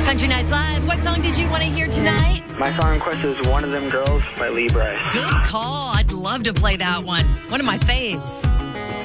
Country Nights Live. What song did you want to hear tonight? My song request is One of Them Girls by Lee Bryce. Good call. I'd love to play that one. One of my faves.